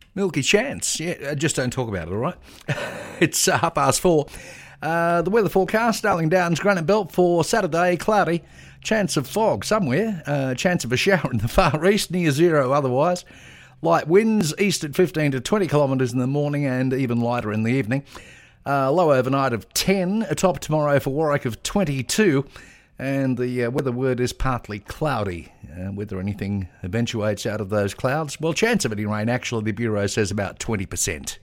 Milky chance. Yeah, just don't talk about it, all right? It's 4:30. The weather forecast, Darling Downs, Granite Belt for Saturday, cloudy. Chance of fog somewhere. Chance of a shower in the far east, near zero otherwise. Light winds east at 15 to 20 kilometres in the morning and even lighter in the evening. Low overnight of 10. A top tomorrow for Warwick of 22. And the weather word is partly cloudy. Whether anything eventuates out of those clouds, well, chance of any rain, actually, the Bureau says about 20%.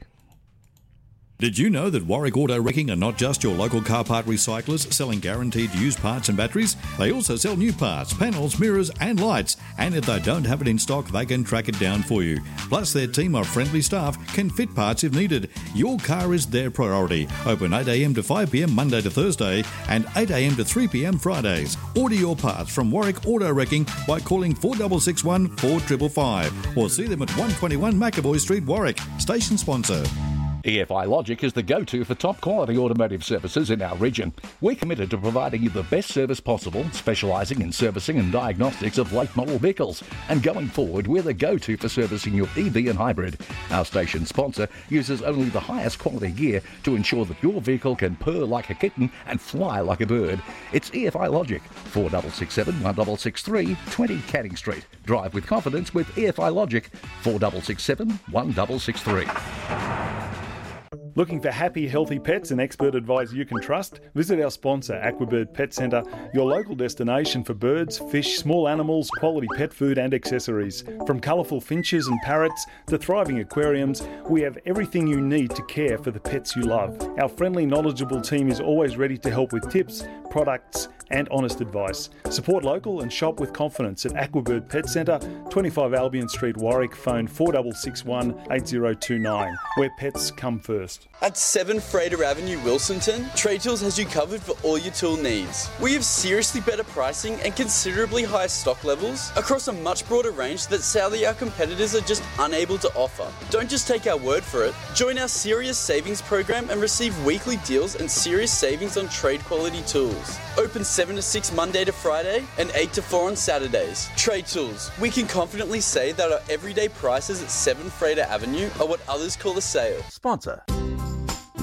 Did you know that Warwick Auto Wrecking are not just your local car part recyclers selling guaranteed used parts and batteries? They also sell new parts, panels, mirrors and lights. And if they don't have it in stock, they can track it down for you. Plus, their team of friendly staff can fit parts if needed. Your car is their priority. Open 8am to 5pm Monday to Thursday and 8am to 3pm Fridays. Order your parts from Warwick Auto Wrecking by calling 4661 4555 or see them at 121 McAvoy Street, Warwick. Station sponsor. EFI Logic is the go-to for top-quality automotive services in our region. We're committed to providing you the best service possible, specialising in servicing and diagnostics of late-model vehicles. And going forward, we're the go-to for servicing your EV and hybrid. Our station sponsor uses only the highest quality gear to ensure that your vehicle can purr like a kitten and fly like a bird. It's EFI Logic, 4667 1663 20 Canning Street. Drive with confidence with EFI Logic, 4667 1663. Looking for happy, healthy pets and expert advice you can trust? Visit our sponsor, Aquabird Pet Centre, your local destination for birds, fish, small animals, quality pet food and accessories. From colourful finches and parrots to thriving aquariums, we have everything you need to care for the pets you love. Our friendly, knowledgeable team is always ready to help with tips, products and honest advice. Support local and shop with confidence at Aquabird Pet Centre, 25 Albion Street, Warwick, phone 4661 8029, where pets come first. At 7 Freighter Avenue, Wilsonton, Trade Tools has you covered for all your tool needs. We have seriously better pricing and considerably higher stock levels across a much broader range that sadly our competitors are just unable to offer. Don't just take our word for it. Join our Serious Savings program and receive weekly deals and serious savings on trade quality tools. Open 7 to 6 Monday to Friday and 8 to 4 on Saturdays. Trade Tools. We can confidently say that our everyday prices at 7 Freighter Avenue are what others call a sale. Sponsor.